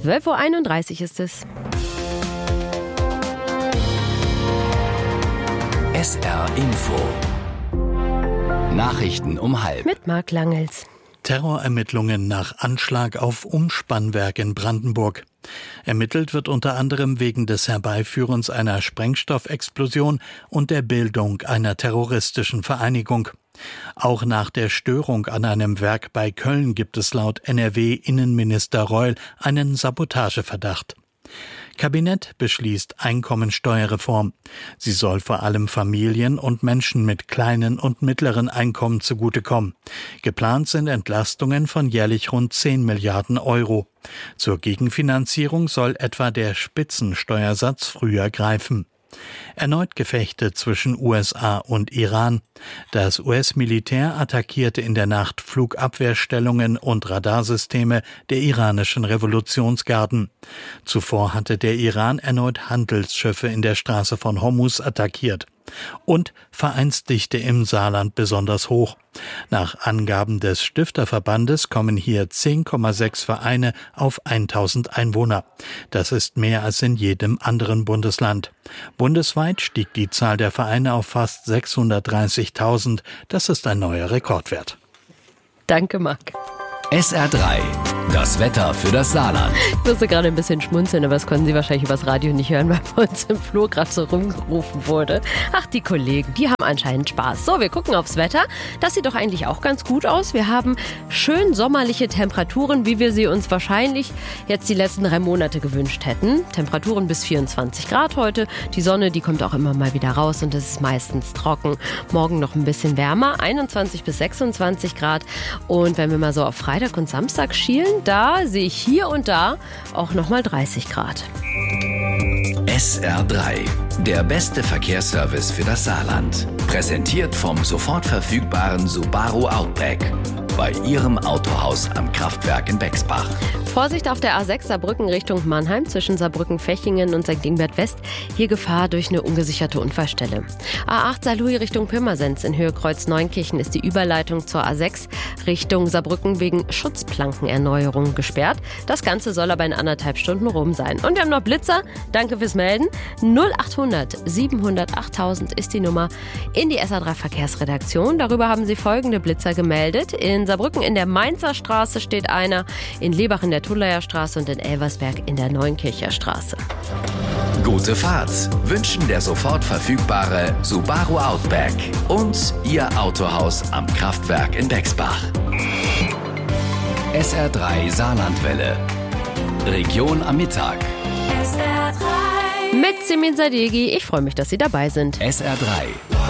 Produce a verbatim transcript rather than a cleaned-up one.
zwölf Uhr einunddreißig ist es. S R Info. Nachrichten um halb. Mit Marc Langels. Terrorermittlungen nach Anschlag auf Umspannwerk in Brandenburg. Ermittelt wird unter anderem wegen des Herbeiführens einer Sprengstoffexplosion und der Bildung einer terroristischen Vereinigung. Auch nach der Störung an einem Werk bei Köln gibt es laut N R W-Innenminister Reul einen Sabotageverdacht. Kabinett beschließt Einkommensteuerreform. Sie soll vor allem Familien und Menschen mit kleinen und mittleren Einkommen zugutekommen. Geplant sind Entlastungen von jährlich rund zehn Milliarden Euro. Zur Gegenfinanzierung soll etwa der Spitzensteuersatz früher greifen. Erneut Gefechte zwischen U S A und Iran. Das U S-Militär attackierte in der Nacht Flugabwehrstellungen und Radarsysteme der iranischen Revolutionsgarden. Zuvor hatte der Iran erneut Handelsschiffe in der Straße von Hormuz attackiert. Und Vereinsdichte im Saarland besonders hoch. Nach Angaben des Stifterverbandes kommen hier zehn Komma sechs Vereine auf tausend Einwohner. Das ist mehr als in jedem anderen Bundesland. Bundesweit stieg die Zahl der Vereine auf fast sechshundertdreißigtausend. Das ist ein neuer Rekordwert. Danke, Marc. S R drei. Das Wetter für das Saarland. Ich musste gerade ein bisschen schmunzeln, aber das konnten Sie wahrscheinlich übers Radio nicht hören, weil bei uns im Flur gerade so rumgerufen wurde. Ach, die Kollegen, die haben anscheinend Spaß. So, wir gucken aufs Wetter. Das sieht doch eigentlich auch ganz gut aus. Wir haben schön sommerliche Temperaturen, wie wir sie uns wahrscheinlich jetzt die letzten drei Monate gewünscht hätten. Temperaturen bis vierundzwanzig Grad heute. Die Sonne, die kommt auch immer mal wieder raus und es ist meistens trocken. Morgen noch ein bisschen wärmer, einundzwanzig bis sechsundzwanzig Grad. Und wenn wir mal so auf Freitag und Samstag schielen, da sehe ich hier und da auch nochmal dreißig Grad. S R drei. Der beste Verkehrsservice für das Saarland. Präsentiert vom sofort verfügbaren Subaru Outback. Bei Ihrem Autohaus am Kraftwerk in Bexbach. Vorsicht auf der A sechs Saarbrücken Richtung Mannheim zwischen Saarbrücken-Fechingen und Sankt Ingbert West. Hier Gefahr durch eine ungesicherte Unfallstelle. A acht Saarlouis Richtung Pirmasens in Höhe Kreuz Neunkirchen ist die Überleitung zur A sechs Richtung Saarbrücken wegen Schutzplankenerneuerung gesperrt. Das Ganze soll aber in anderthalb Stunden rum sein. Und wir haben noch Blitzer. Danke fürs Melden. null achthundert siebenhundert achttausend ist die Nummer in die S R drei Verkehrsredaktion. Darüber haben Sie folgende Blitzer gemeldet. In Saarbrücken in der Mainzer Straße steht einer, in Lebach in der Tulleyer Straße und in Elversberg in der Neunkircher Straße. Gute Fahrt wünschen der sofort verfügbare Subaru Outback und Ihr Autohaus am Kraftwerk in Bexbach. S R drei Saarlandwelle. Region am Mittag. S R drei. Mit Simin Sadeghi. Ich freue mich, dass Sie dabei sind. S R drei.